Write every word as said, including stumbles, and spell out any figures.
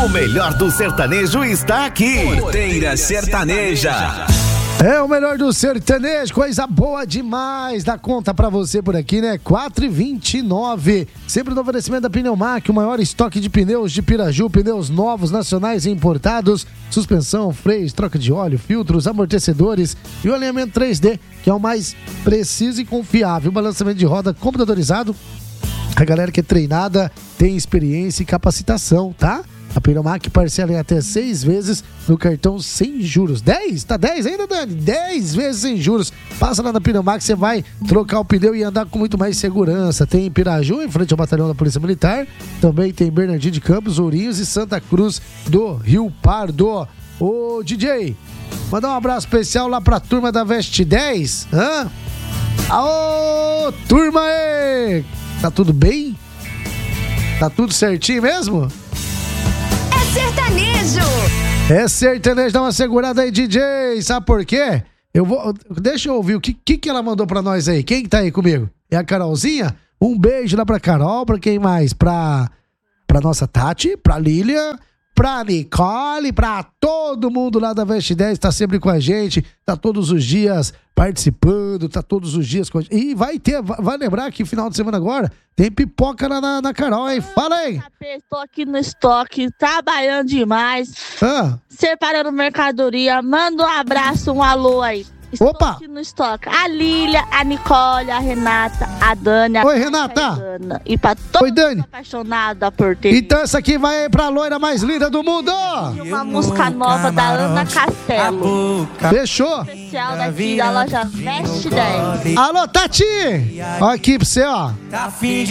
O melhor do sertanejo está aqui. Porteira Sertaneja. É o melhor do sertanejo, coisa boa demais. Dá conta pra você por aqui, né? quatro e vinte e nove. Sempre no oferecimento da Pneumac, o maior estoque de pneus de Piraju, pneus novos, nacionais e importados, suspensão, freios, troca de óleo, filtros, amortecedores e o alinhamento três D, que é o mais preciso e confiável. O balanceamento de roda computadorizado. A galera que é treinada tem experiência e capacitação, tá? A Pneumac parcela em até seis vezes no cartão sem juros. dez? Tá dez ainda, Dani? dez vezes sem juros. Passa lá na Pneumac, você vai trocar o pneu e andar com muito mais segurança. Tem em Piraju, em frente ao batalhão da Polícia Militar. Também tem Bernardino de Campos, Ourinhos e Santa Cruz do Rio Pardo. Ô, D J, mandar um abraço especial lá pra turma da Veste dez. Hã? Aô, turma aí! Tá tudo bem? Tá tudo certinho mesmo? Sertanejo. É sertanejo, dá uma segurada aí, D J. Sabe por quê? Eu vou, deixa eu ouvir o que, que, que ela mandou pra nós aí. Quem tá aí comigo? É a Carolzinha? Um beijo lá pra Carol, pra quem mais? Pra, pra nossa Tati, pra Lília, pra Nicole, pra todo mundo lá da Veste dez, tá sempre com a gente, tá todos os dias participando, tá todos os dias com a gente. E vai ter, vai lembrar que final de semana agora tem pipoca lá na, na Carol, hein? Fala aí! Estou aqui no estoque, trabalhando demais, ah. separando mercadoria. Manda um abraço, um alô aí. Estou Opa. aqui no estoque. A Lília, a Nicole, a Renata, a Dani. A Oi, Renata. Dana, e pra todos Oi, Dani. apaixonados da Porteira. Então essa aqui vai pra loira mais linda do mundo. E uma música nova da Ana Castelo. Fechou. Especial daqui da loja Veste dez. Alô, Tati. Ó aqui pra você, ó.